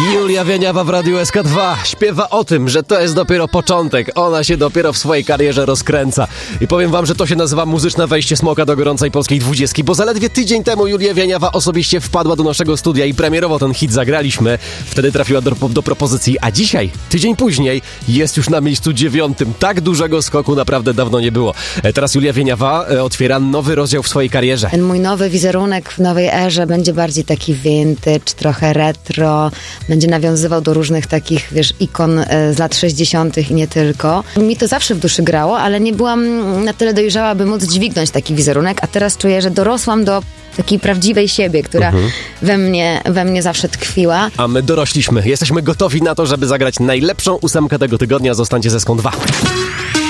Julia Wieniawa w Radiu SK2 śpiewa o tym, że to jest dopiero początek. Ona się dopiero w swojej karierze rozkręca. I powiem wam, że to się nazywa muzyczne wejście Smoka do gorącej polskiej 20, bo zaledwie tydzień temu Julia Wieniawa osobiście wpadła do naszego studia i premierowo ten hit zagraliśmy. Wtedy trafiła do propozycji, a dzisiaj, tydzień później, jest już na miejscu 9. Tak dużego skoku naprawdę dawno nie było. Teraz Julia Wieniawa otwiera nowy rozdział w swojej karierze. Ten mój nowy wizerunek w nowej erze będzie bardziej taki vintage, trochę retro, będzie nawiązywał do różnych takich, ikon z lat 60. i nie tylko. Mi to zawsze w duszy grało, ale nie byłam na tyle dojrzała, by móc dźwignąć taki wizerunek, a teraz czuję, że dorosłam do takiej prawdziwej siebie, która we mnie zawsze tkwiła. A my dorośliśmy. Jesteśmy gotowi na to, żeby zagrać najlepszą 8 tego tygodnia. Zostańcie ze SK2.